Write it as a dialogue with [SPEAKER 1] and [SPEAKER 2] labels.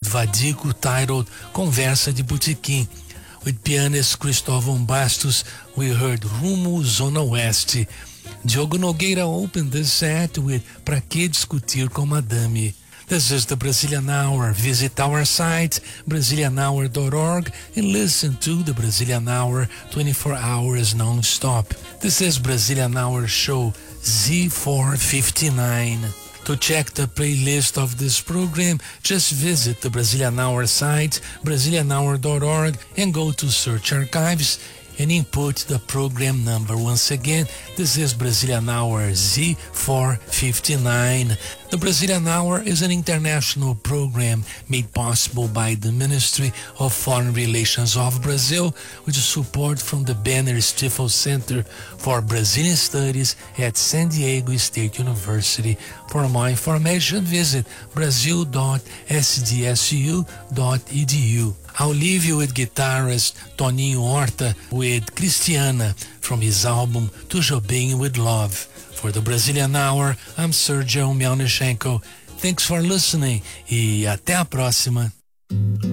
[SPEAKER 1] Vadico titled Conversa de Botequim. With pianist Cristóvão Bastos, we heard Rumo Zona Oeste. Diogo Nogueira opened the set with Pra Que Discutir com Madame. This is the Brazilian Hour. Visit our site, BrazilianHour.org, and listen to the Brazilian Hour 24 hours non-stop. This is Brazilian Hour Show Z459. To check the playlist of this program, just visit the Brazilian Hour site, BrazilianHour.org, and go to Search Archives and input the program number. Once again, this is Brazilian Hour Z459. The Brazilian Hour is an international program made possible by the Ministry of Foreign Relations of Brazil with support from the Banner Stifel Center for Brazilian Studies at San Diego State University. For more information, visit brazil.sdsu.edu. I'll leave you with guitarist Toninho Horta with Cristiana from his album Tudo Bem with Love. For the Brazilian Hour, I'm Sergio Melnichenko. Thanks for listening e até a próxima.